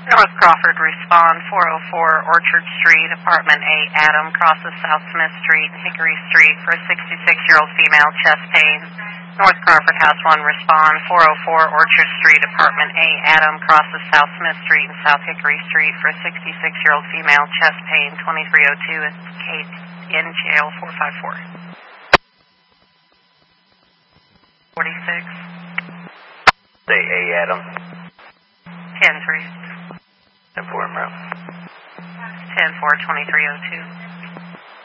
North Crawford, respond 404 Orchard Street, Apartment A, Adam, crosses South Smith Street and Hickory Street for a 66-year-old female, chest pain. North Crawford House 1, respond 404 Orchard Street, Apartment A, Adam, crosses South Smith Street and South Hickory Street for a 66-year-old female, chest pain, 2302, is Kate in jail, 454. 46. Say A, Adam. 10-3. 10-4, bro. 10-4, 2302.